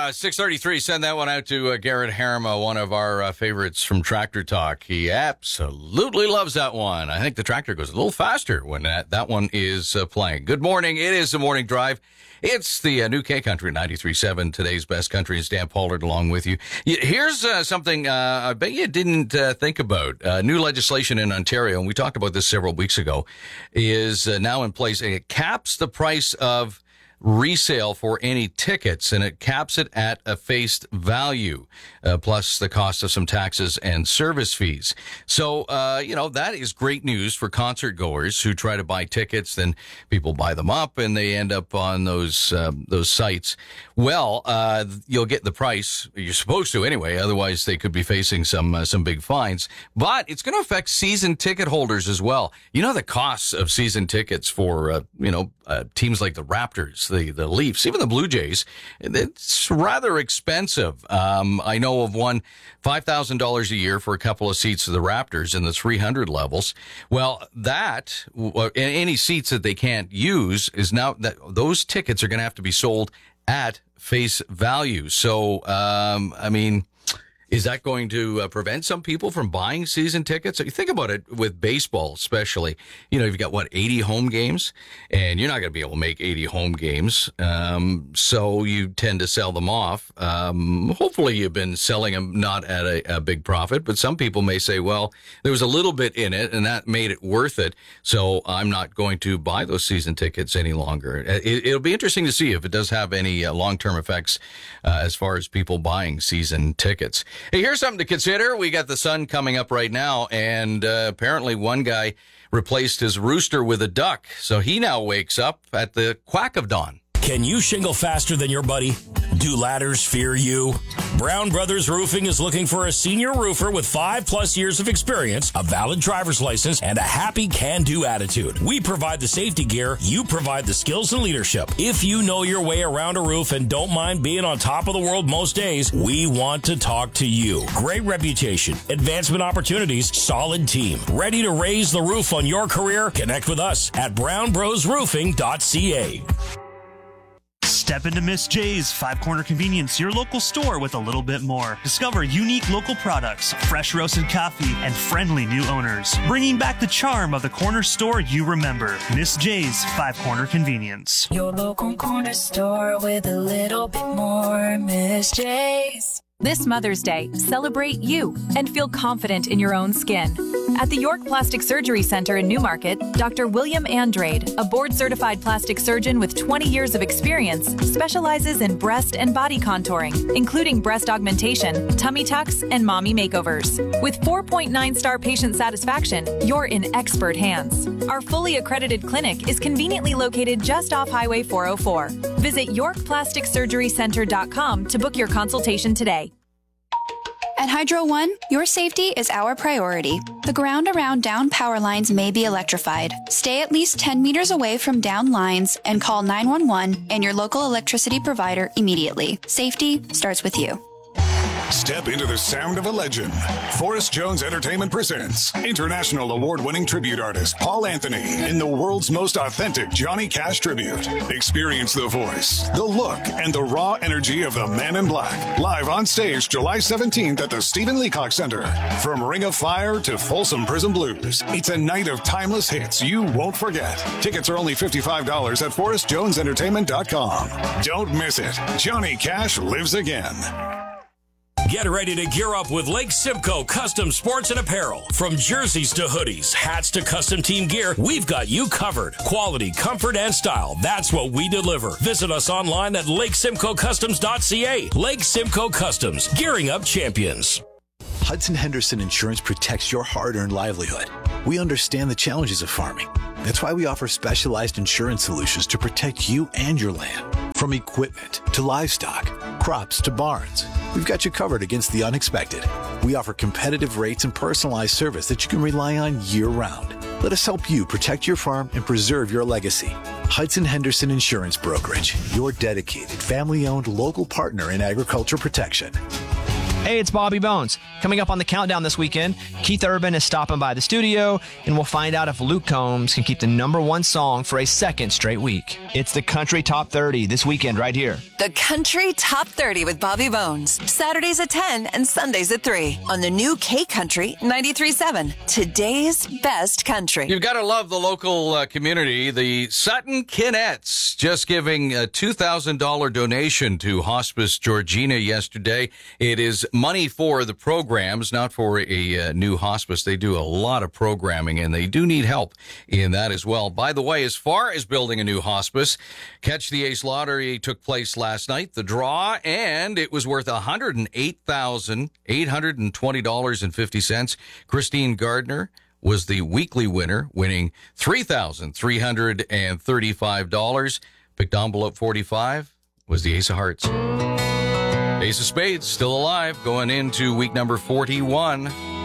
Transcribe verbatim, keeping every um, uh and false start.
uh, six thirty-three, send that one out to uh, Garrett Harama, one of our uh, favorites from Tractor Talk. He absolutely loves that one. I think the tractor goes a little faster when that, that one is uh, playing. Good morning. It is the Morning Drive. It's the uh, new K Country ninety-three point seven. Today's best country is Dan Pollard along with you. Here's uh, something uh, I bet you didn't uh, think about. Uh, new legislation in Ontario, and we talked about this several weeks ago, is uh, now in place. It caps the price of resale for any tickets, and it caps it at a face value, uh, plus the cost of some taxes and service fees. So, uh, you know, that is great news for concert goers who try to buy tickets. Then people buy them up and they end up on those, um, those sites. Well, uh, you'll get the price. You're supposed to anyway. Otherwise they could be facing some, uh, some big fines, but it's going to affect season ticket holders as well. You know, the costs of season tickets for, uh, you know, uh, teams like the Raptors, the, the Leafs, even the Blue Jays, it's rather expensive. Um, I know of one, five thousand dollars a year for a couple of seats of the Raptors in the three hundred levels. Well, that, any seats that they can't use is now, that those tickets are going to have to be sold at face value. So, um, I mean, is that going to uh, prevent some people from buying season tickets? You think about it with baseball, especially. You know, you've got, what, eighty home games? And you're not going to be able to make eighty home games. Um, so you tend to sell them off. Um, hopefully you've been selling them not at a, a big profit, but some people may say, well, there was a little bit in it and that made it worth it. So I'm not going to buy those season tickets any longer. It, it'll be interesting to see if it does have any uh, long-term effects uh, as far as people buying season tickets. Hey, here's something to consider. We got the sun coming up right now, and uh, apparently one guy replaced his rooster with a duck, so he now wakes up at the quack of dawn. Can you shingle faster than your buddy? Do ladders fear you? Brown Brothers Roofing is looking for a senior roofer with five plus years of experience, a valid driver's license, and a happy can-do attitude. We provide the safety gear, you provide the skills and leadership. If you know your way around a roof and don't mind being on top of the world most days, we want to talk to you. Great reputation, advancement opportunities, solid team. Ready to raise the roof on your career? Connect with us at brown bros roofing dot c a. Step into Miss J's Five Corner Convenience, your local store with a little bit more. Discover unique local products, fresh roasted coffee, and friendly new owners, bringing back the charm of the corner store you remember. Miss J's Five Corner Convenience. Your local corner store with a little bit more. Miss J's. This Mother's Day, celebrate you and feel confident in your own skin. At the York Plastic Surgery Center in Newmarket, Doctor William Andrade, a board-certified plastic surgeon with twenty years of experience, specializes in breast and body contouring, including breast augmentation, tummy tucks, and mommy makeovers. With four point nine star patient satisfaction, you're in expert hands. Our fully accredited clinic is conveniently located just off Highway four oh four. Visit york plastic surgery center dot com to book your consultation today. At Hydro One, your safety is our priority. The ground around down power lines may be electrified. Stay at least ten meters away from down lines and call nine one one and your local electricity provider immediately. Safety starts with you. Step into the sound of a legend. Forrest Jones Entertainment presents international award-winning tribute artist Paul Anthony in the world's most authentic Johnny Cash tribute. Experience the voice, the look, and the raw energy of the Man in Black. Live on stage July seventeenth at the Stephen Leacock Center. From Ring of Fire to Folsom Prison Blues, it's a night of timeless hits you won't forget. Tickets are only fifty-five dollars at forrest jones entertainment dot com. Don't miss it. Johnny Cash lives again. Get ready to gear up with Lake Simcoe Custom Sports and Apparel. From jerseys to hoodies, hats to custom team gear, we've got you covered. Quality, comfort, and style. That's what we deliver. Visit us online at lake simcoe customs dot c a. Lake Simcoe Customs, gearing up champions. Hudson Henderson Insurance protects your hard-earned livelihood. We understand the challenges of farming. That's why we offer specialized insurance solutions to protect you and your land. From equipment to livestock, crops to barns, we've got you covered against the unexpected. We offer competitive rates and personalized service that you can rely on year-round. Let us help you protect your farm and preserve your legacy. Hudson Henderson Insurance Brokerage, your dedicated, family-owned local partner in agriculture protection. Hey, it's Bobby Bones. Coming up on the countdown this weekend, Keith Urban is stopping by the studio, and we'll find out if Luke Combs can keep the number one song for a second straight week. It's the Country Top thirty this weekend right here. The Country Top thirty with Bobby Bones. Saturdays at ten and Sundays at three on the new K-Country ninety-three point seven. Today's best country. You've got to love the local uh, community. The Sutton Kinettes just giving a two thousand dollars donation to Hospice Georgina yesterday. It is money for the programs, not for a uh, new hospice. They do a lot of programming, and they do need help in that as well. By the way, as far as building a new hospice, Catch the Ace Lottery took place last night, the draw, and it was worth one hundred eight thousand eight hundred twenty dollars and fifty cents. Christine Gardner was the weekly winner, winning three thousand three hundred thirty-five dollars. Picked envelope forty-five was the Ace of Hearts. Ace of Spades still alive going into week number forty-one.